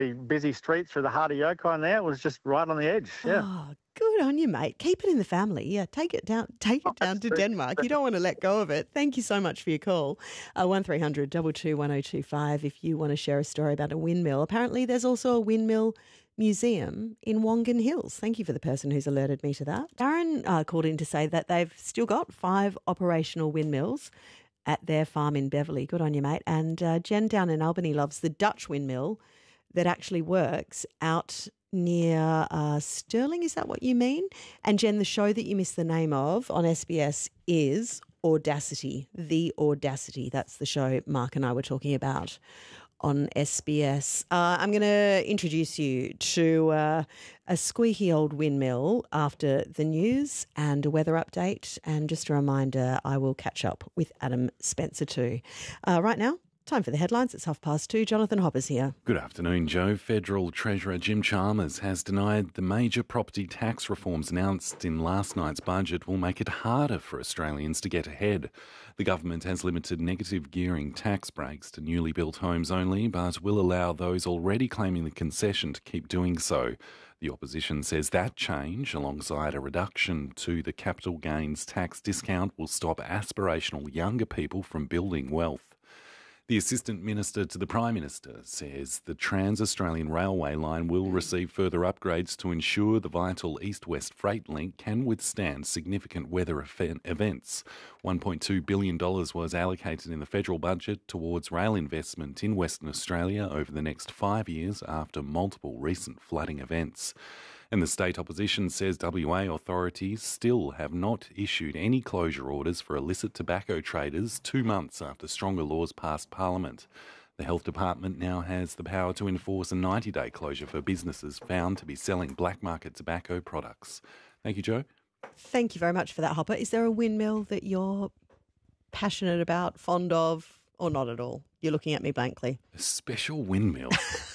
the busy street through the heart of Yokon there. It was just right on the edge, yeah. Oh, good on you, mate. Keep it in the family. Yeah, take it down to Denmark. You don't want to let go of it. Thank you so much for your call. 1300 222 1025 if you want to share a story about a windmill. Apparently there's also a windmill museum in Wongan Hills. Thank you for the person who's alerted me to that. Darren called in to say that they've still got 5 operational windmills at their farm in Beverley. Good on you, mate. And Jen down in Albany loves the Dutch windmill that actually works out near Stirling. Is that what you mean? And Jen, the show that you missed the name of on SBS is Audacity. The Audacity. That's the show Mark and I were talking about on SBS. I'm going to introduce you to a squeaky old windmill after the news and a weather update. And just a reminder, I will catch up with Adam Spencer too. Right now, time for the headlines. It's 2:30. Jonathan Hopper's here. Good afternoon, Joe. Federal Treasurer Jim Chalmers has denied the major property tax reforms announced in last night's budget will make it harder for Australians to get ahead. The government has limited negative gearing tax breaks to newly built homes only, but will allow those already claiming the concession to keep doing so. The opposition says that change, alongside a reduction to the capital gains tax discount, will stop aspirational younger people from building wealth. The Assistant Minister to the Prime Minister says the Trans-Australian Railway line will receive further upgrades to ensure the vital east-west freight link can withstand significant weather events. $1.2 billion was allocated in the federal budget towards rail investment in Western Australia over the next 5 years after multiple recent flooding events. And the state opposition says WA authorities still have not issued any closure orders for illicit tobacco traders 2 months after stronger laws passed Parliament. The Health Department now has the power to enforce a 90-day closure for businesses found to be selling black market tobacco products. Thank you, Joe. Thank you very much for that, Hopper. Is there a windmill that you're passionate about, fond of, or not at all? You're looking at me blankly. A special windmill.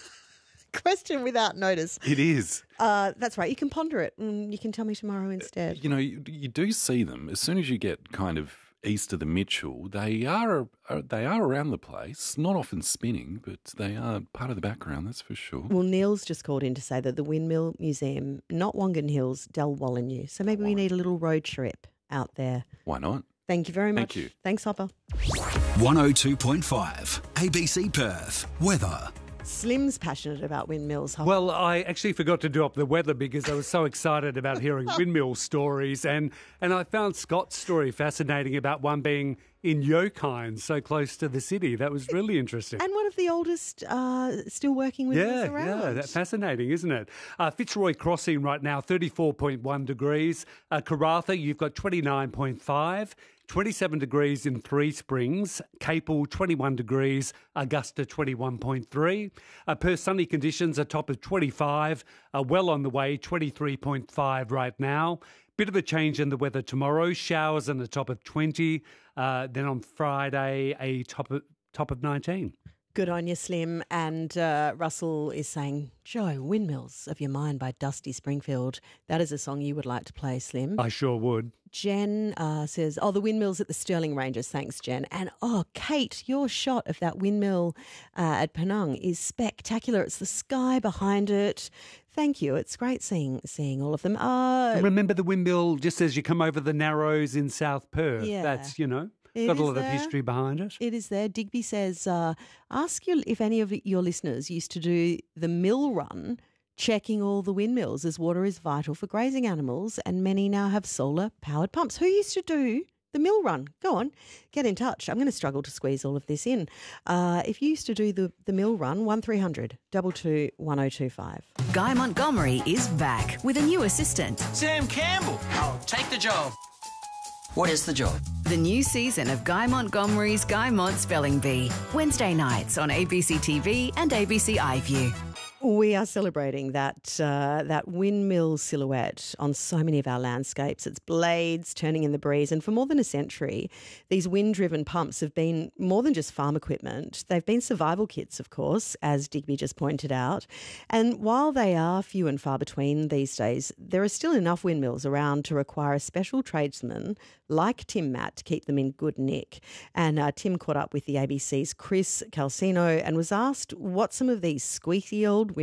Question without notice. It is. That's right. You can ponder it and you can tell me tomorrow instead. You know, you do see them. As soon as you get kind of east of the Mitchell, they are around the place, not often spinning, but they are part of the background, that's for sure. Well, Neil's just called in to say that the Windmill Museum, not Wongan Hills, Dalwallinu. So maybe we need a little road trip out there. Why not? Thank you very much. Thank you. Thanks, Hopper. 102.5 ABC Perth. Weather. Slim's passionate about windmills, Hopper. Well, I actually forgot to do up the weather because I was so excited about hearing windmill stories. And I found Scott's story fascinating about one being in Yokine, so close to the city. That was really interesting. And one of the oldest still working windmills around. Yeah, that's fascinating, isn't it? Fitzroy Crossing right now, 34.1 degrees. Karratha, you've got 29.5. 27 degrees in Three Springs, Capel 21 degrees, Augusta 21.3. Perth sunny conditions, a top of 25, well on the way, 23.5 right now. Bit of a change in the weather tomorrow, showers and a top of 20. Then on Friday, a top of 19. Good on you, Slim. And Russell is saying, Joe, Windmills of Your Mind by Dusty Springfield. That is a song you would like to play, Slim. I sure would. Jen says, the windmills at the Stirling Ranges. Thanks, Jen. And, Kate, your shot of that windmill at Penang is spectacular. It's the sky behind it. Thank you. It's great seeing all of them. Remember the windmill just as you come over the Narrows in South Perth? Yeah. That's, got a lot of history behind it. It is there. Digby says, ask you if any of your listeners used to do the mill run, checking all the windmills, as water is vital for grazing animals and many now have solar-powered pumps. Who used to do the mill run? Go on, get in touch. I'm going to struggle to squeeze all of this in. If you used to do the mill run, 1300 222 1025. Guy Montgomery is back with a new assistant. Sam Campbell. I'll take the job. What is the job? The new season of Guy Montgomery's Guy Mont Spelling Bee. Wednesday nights on ABC TV and ABC iView. We are celebrating that windmill silhouette on so many of our landscapes. It's blades turning in the breeze. And for more than a century, these wind-driven pumps have been more than just farm equipment. They've been survival kits, of course, as Digby just pointed out. And while they are few and far between these days, there are still enough windmills around to require a special tradesman like Tim Matt to keep them in good nick. And Tim caught up with the ABC's Chris Calcino and was asked what some of these squeaky old